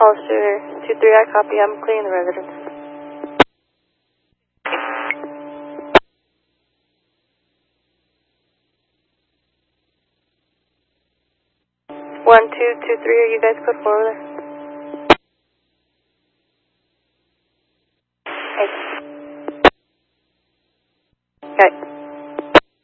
Hollister 2-3, I copy. I'm clearing the residence. 1-2-2-3, are you guys put forward there? Okay.